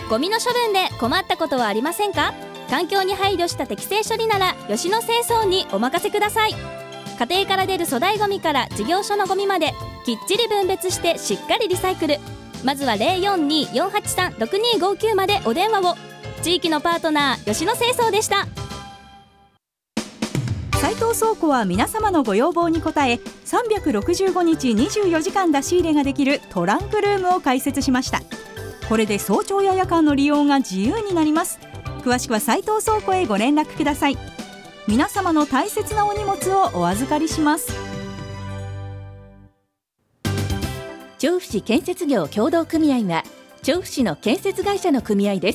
ゴミの処分で困ったことはありませんか？環境に配慮した適正処理なら吉野清掃にお任せください。家庭から出る粗大ゴミから事業所のゴミまできっちり分別してしっかりリサイクル。まずは 042-483-6259 までお電話を。地域のパートナー吉野清掃でした。 斉藤倉庫は皆様のご要望に応え365日24時間出し入れができるトランクルームを開設しました。これで早朝や夜間の利用が自由になります。詳しくは斉藤倉庫へご連絡ください。皆様の大切なお荷物をお預かりします。 調布市建設業協同組合は調布市の建設会社の組合です。